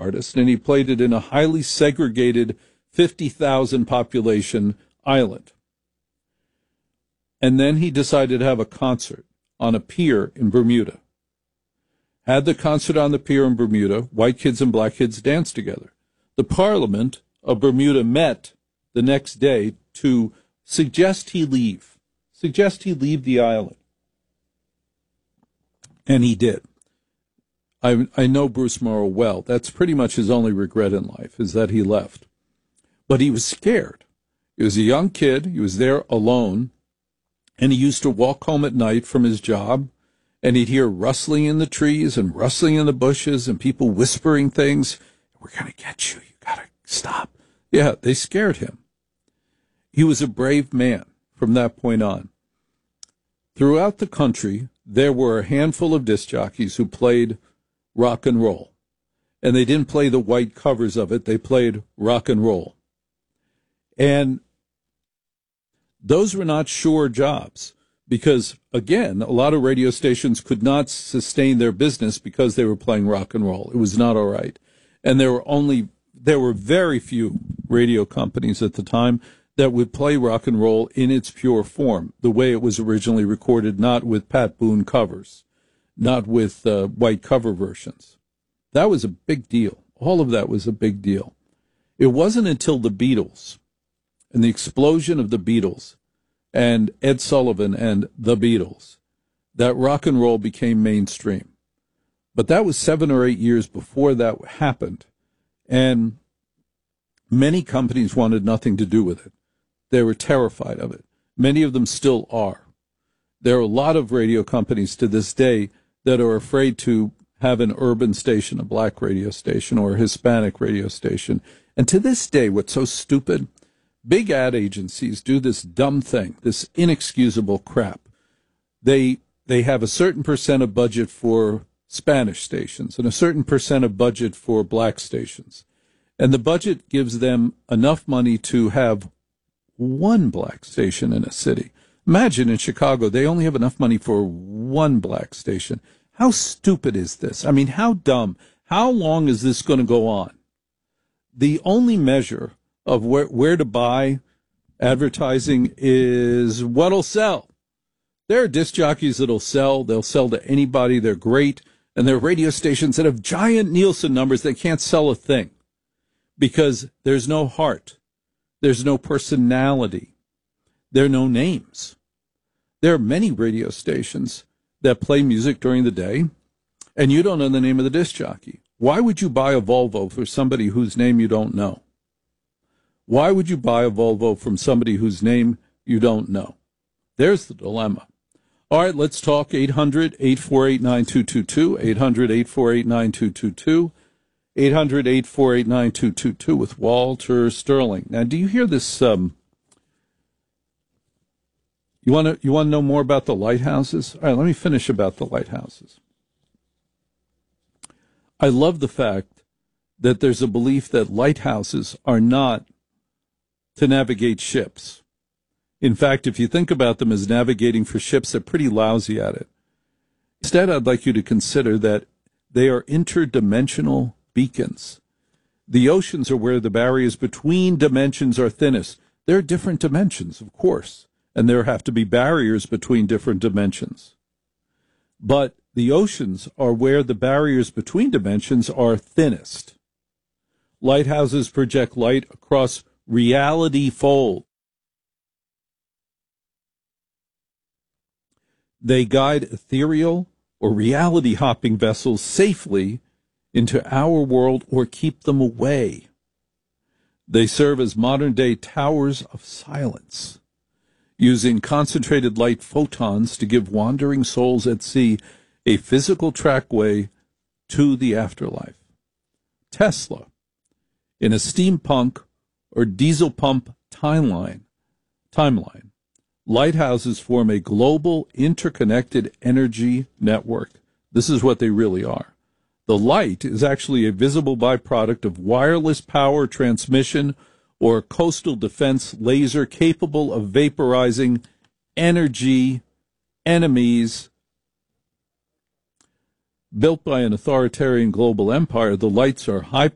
artist, and he played it in a highly segregated 50,000 population island. And then he decided to have a concert on a pier in Bermuda. Had the concert on the pier in Bermuda, white kids and black kids danced together. The Parliament of Bermuda met the next day to suggest he leave the island. And he did. I know Bruce Morrow well. That's pretty much his only regret in life, is that he left. But he was scared. He was a young kid. He was there alone. And he used to walk home at night from his job, and he'd hear rustling in the trees and rustling in the bushes and people whispering things. We're going to get you. You got to stop. Yeah, they scared him. He was a brave man from that point on. Throughout the country, there were a handful of disc jockeys who played rock and roll. And they didn't play the white covers of it. They played rock and roll. And those were not sure jobs because, again, a lot of radio stations could not sustain their business because they were playing rock and roll. It was not all right. And there were very few radio companies at the time that would play rock and roll in its pure form, the way it was originally recorded, not with Pat Boone covers, not with white cover versions. That was a big deal. All of that was a big deal. It wasn't until the Beatles and the explosion of the Beatles and Ed Sullivan and the Beatles that rock and roll became mainstream. But that was 7 or 8 years before that happened. And many companies wanted nothing to do with it. They were terrified of it. Many of them still are. There are a lot of radio companies to this day that are afraid to have an urban station, a black radio station, or a Hispanic radio station. And to this day, what's so stupid, big ad agencies do this dumb thing, this inexcusable crap. They have a certain percent of budget for Spanish stations and a certain percent of budget for black stations. And the budget gives them enough money to have one black station in a city. Imagine in Chicago, they only have enough money for one black station. How stupid is this? I mean, how dumb? How long is this going to go on? The only measure of where to buy advertising is what'll sell. There are disc jockeys that'll sell. They'll sell to anybody. They're great. And there are radio stations that have giant Nielsen numbers that can't sell a thing because there's no heart. There's no personality. There are no names. There are many radio stations that play music during the day, and you don't know the name of the disc jockey. Why would you buy a Volvo for somebody whose name you don't know? Why would you buy a Volvo from somebody whose name you don't know? There's the dilemma. All right, let's talk 800-848-9222, 800-848-9222, 800-848-9222 with Walter Sterling. Now, do you hear this? You want to know more about the lighthouses? All right, let me finish about the lighthouses. I love the fact that there's a belief that lighthouses are not to navigate ships. In fact, if you think about them as navigating for ships, they're pretty lousy at it. Instead, I'd like you to consider that they are interdimensional beacons. The oceans are where the barriers between dimensions are thinnest. There are different dimensions, of course, and there have to be barriers between different dimensions. But the oceans are where the barriers between dimensions are thinnest. Lighthouses project light across reality fold. They guide ethereal or reality-hopping vessels safely into our world or keep them away. They serve as modern-day towers of silence, using concentrated light photons to give wandering souls at sea a physical trackway to the afterlife. Tesla, in a steampunk or diesel pump timeline, lighthouses form a global interconnected energy network. This is what they really are. The light is actually a visible byproduct of wireless power transmission or coastal defense laser capable of vaporizing energy enemies. Built by an authoritarian global empire, the lights are high